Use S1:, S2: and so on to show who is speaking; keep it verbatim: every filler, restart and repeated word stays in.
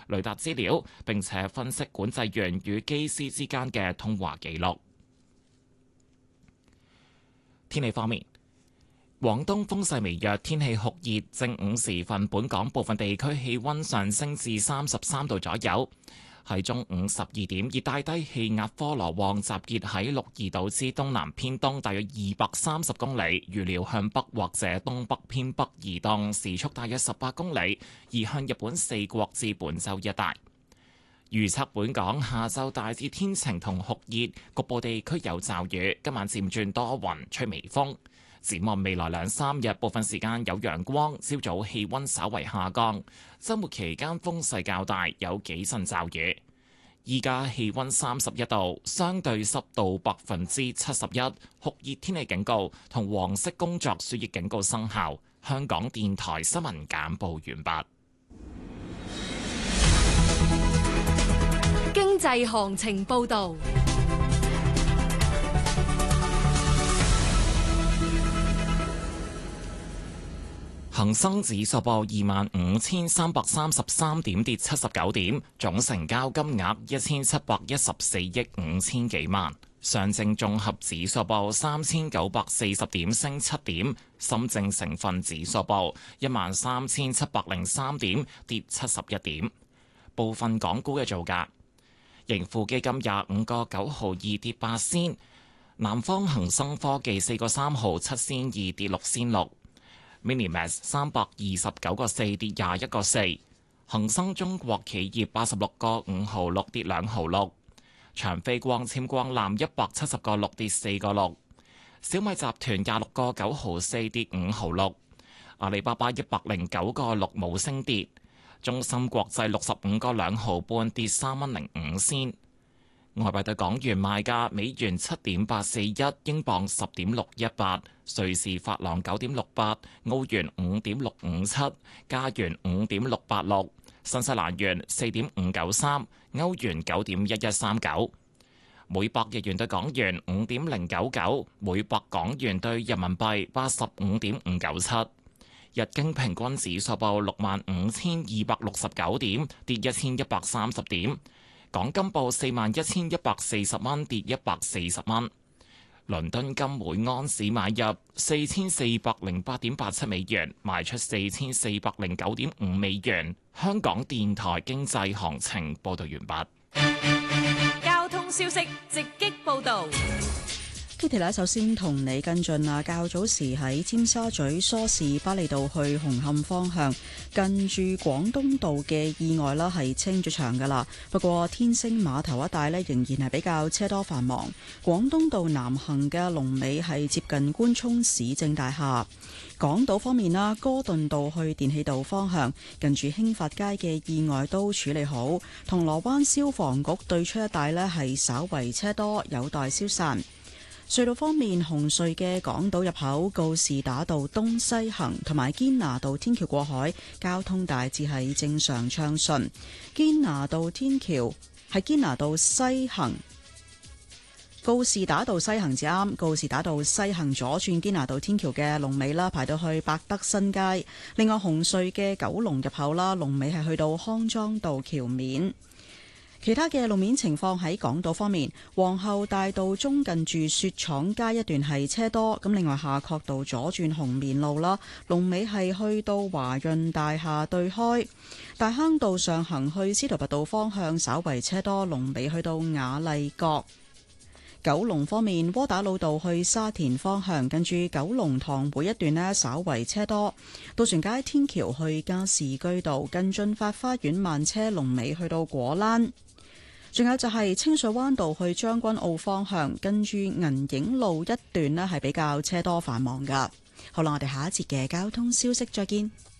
S1: 雷達資料，並且分析管制員與機師之間嘅通話記錄。天氣方面，廣東風勢微弱，天氣酷熱。正午時分，本港部分地區氣溫上升至三十三度左右。喺中午十二點，熱帶低氣壓科羅旺集結喺鹿兒島之東南偏東大約二百三十公里，預料向北或者東北偏北移動，時速大約十八公里，移向日本四國至本州一帶。預測本港下晝大致天晴同酷熱，局部地區有驟雨，今晚漸轉多雲，吹微風。展望未來兩三日，部分時間有陽光，朝早氣溫稍為下降。週末期間風勢較大，有幾陣驟雨。依家氣溫三十一度，相對濕度百分之七十一，酷熱天氣警告同黃色工作暑熱警告生效。香港電台新聞簡報完畢。
S2: 經濟行情報導。
S1: 恒生指數報二萬五千三百三十三點，跌七十九點，總成交金額一千七百一十四億五千幾萬。上證綜合指數報三千九百四十點，升七點。深證成分指數報一萬三千七百零三點，跌七十一點。部分港股嘅造價：盈富基金廿五個九毫二跌八仙，南方恒生科技四個三毫七仙二跌六仙六。Minimax 三百二十九個四跌廿一個四，恒生中國企業八十六個五毫六跌兩毫六，長飛光纖光纜一百七十個六跌四個六，小米集團廿六個九毫四跌五毫六，阿里巴巴一百零九個六冇升跌，中芯國際六十五個兩毫半跌三蚊零五仙。外幣對港元賣價：美元七點八四一，英鎊十點六一八，瑞士法郎九點六八，澳元五點六五七，加元五點六八六，新西蘭元四點五九三，歐元九點一一三九。每百日元對港元五點零九九，每百港元對人民幣八十五點五九七。日經平均指數報六萬五千二百六十九點，跌一千一百三十點。港金報四萬一千一百四十蚊，跌一百四十蚊。倫敦金每安士買入四千四百零八點八七美元，賣出四千四百零九點五美元。香港電台經濟行情報道完
S2: 畢。交通消息直擊報道。
S3: Kitty 咧，首先同你跟進啊，較早時喺尖沙咀梳士巴利道去紅磡方向，近住廣東道嘅意外啦，係清咗場噶啦。不過天星碼頭一帶咧，仍然係比較車多繁忙。廣東道南行嘅龍尾係接近官涌市政大廈。港島方面啦，哥頓道去電氣道方向，近住興發街嘅意外都處理好。銅鑼灣消防局對出一帶咧係稍為車多，有待消散。隧道方面，紅隧嘅港島入口告士打道東西行同埋堅拿道天橋過海交通大致係正常暢順。堅拿道天橋係堅拿道西行，告士打道西行至啱。告士打道西行左轉堅拿道天橋嘅龍尾啦，排到去百德新街。另外紅隧嘅九龍入口啦，龍尾係去到康莊道橋面。其他嘅路面情況喺港島方面，皇后大道中近住雪廠街一段係車多，咁另外夏慤道左轉紅棉路啦，龍尾係去到華潤大廈對開。大坑道上行去司徒拔道方向稍為車多，龍尾去到雅麗閣。九龍方面，窩打老道去沙田方向近住九龍塘會一段呢稍為車多。渡船街天橋去加士居道近駿發花園慢車，龍尾去到果欄。仲有就係清水灣道去將軍澳方向，跟住銀影路一段呢係比較車多繁忙噶。好啦，我哋下一節嘅交通消息再見。